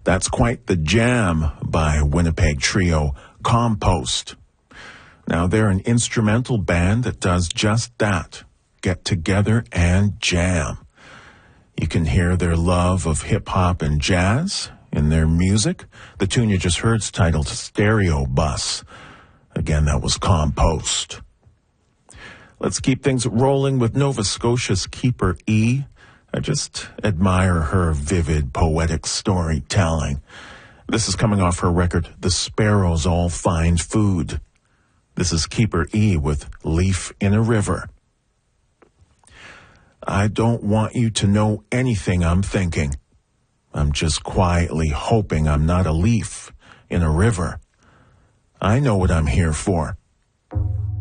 That's quite the jam by Winnipeg trio Compost. Now, they're an instrumental band that does just that, get together and jam. You can hear their love of hip-hop and jazz in their music. The tune you just heard is titled Stereo Bus. Again, that was Compost. Let's keep things rolling with Nova Scotia's Keeper E. I just admire her vivid, poetic storytelling. This is coming off her record, The Sparrows All Find Food. This is Keeper E with Leaf in a River. I don't want you to know anything I'm thinking. I'm just quietly hoping I'm not a leaf in a river. I know what I'm here for.